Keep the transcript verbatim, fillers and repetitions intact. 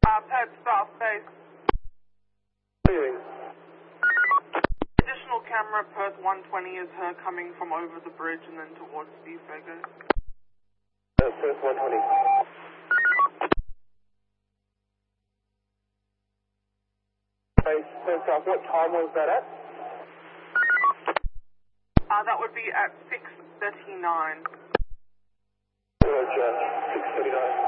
Uh, Perth South Base. Clearing. Additional camera, Perth one twenty is her coming from over the bridge and then towards the Fago. Uh, Perth one twenty. Base, Perth South, what time was that at? Uh, that would be at six thirty-nine. Roger, six thirty-nine.